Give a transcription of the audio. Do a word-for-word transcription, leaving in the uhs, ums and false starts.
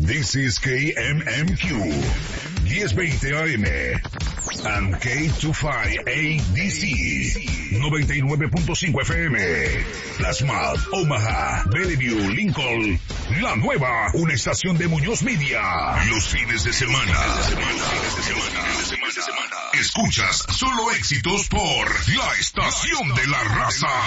This is K M M Q, diez veinte A M, and K veinticinco A D C, noventa y nueve punto cinco F M, Plasma, Omaha, Bellevue, Lincoln, La Nueva, una estación de Muñoz Media. Los fines de semana, escuchas solo éxitos por la estación de la raza.